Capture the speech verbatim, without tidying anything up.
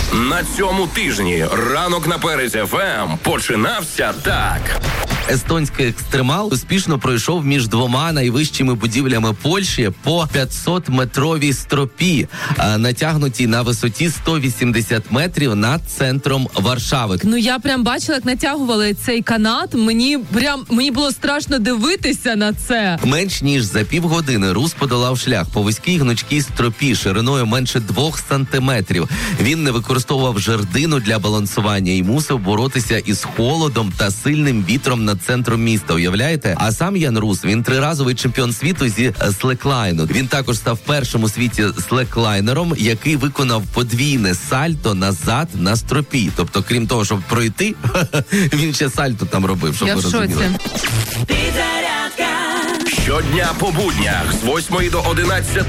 На цьому тижні ранок на Перезі еф ем починався так. Естонський екстремал успішно пройшов між двома найвищими будівлями Польщі по п'ятсотметровій стропі, натягнутій на висоті сто вісімдесят метрів над центром Варшави. Ну я прям бачила, як натягували цей канат. Мені прям мені було страшно дивитися на це. Менш ніж за півгодини Рус подолав шлях по вузькій гнучкій стропі шириною менше двох сантиметрів. Він не використовував жердину для балансування і мусив боротися із холодом та сильним вітром над центром міста, уявляєте? А сам Ян Рус, він триразовий чемпіон світу зі слеклайну. Він також став першим у світі слеклайнером, який виконав подвійне сальто назад на стропі. Тобто, крім того, щоб пройти, він ще сальто там робив, щоб Я ви в шоці. розуміли. Щодня по буднях з восьмої до одинадцятої